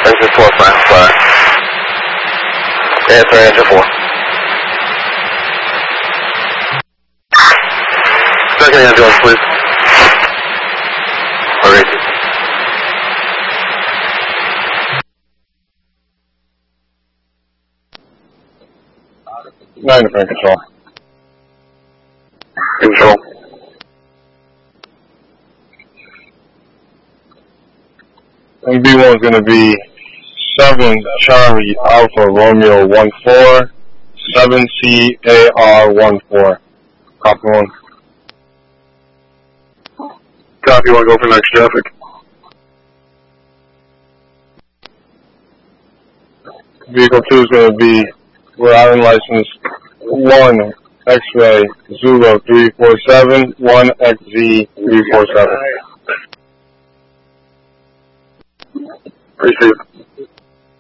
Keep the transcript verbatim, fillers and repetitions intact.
Exit four, fine, fire. Yeah, sorry, enter four. Second ambulance, please. Alright. nine to front control. Control. M V one is going to be seven Charlie Alpha Romeo one four, seven C A R one four. Copy one. Copy one, go for next traffic. Vehicle two is going to be Rhode Island license one X-ray Zulu three four seven, one X Z three four seven. Receive.